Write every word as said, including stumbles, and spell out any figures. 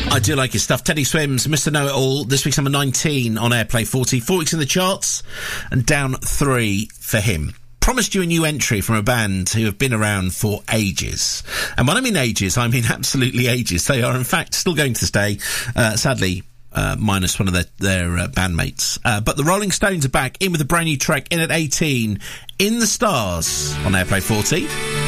I do like his stuff. Teddy Swims, Mister Know-It-All, this week's number nineteen on Airplay forty. Four weeks in the charts, and down three for him. Promised you a new entry from a band who have been around for ages. And when I mean ages, I mean absolutely ages. They are, in fact, still going to this day, uh, sadly, uh, minus one of their, their uh, bandmates. Uh, but the Rolling Stones are back, in with a brand new track, in at eighteen, In the Stars, on Airplay forty.